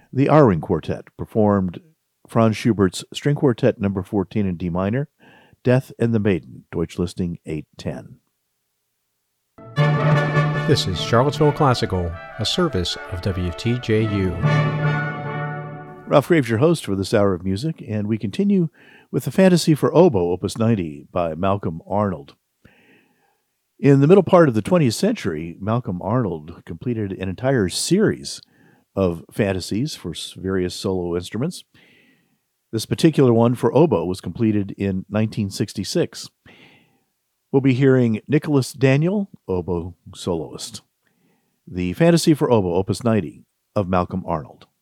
The Arwing Quartet performed Franz Schubert's String Quartet No. 14 in D minor, Death and the Maiden, Deutsch listing 810. This is Charlottesville Classical, a service of WTJU. Ralph Graves, your host for this hour of music, and we continue with the Fantasy for Oboe, Opus 90 by Malcolm Arnold. In the middle part of the 20th century, Malcolm Arnold completed an entire series of fantasies for various solo instruments. This particular one for oboe was completed in 1966. We'll be hearing Nicholas Daniel, oboe soloist. The Fantasy for Oboe, Opus 90 of Malcolm Arnold.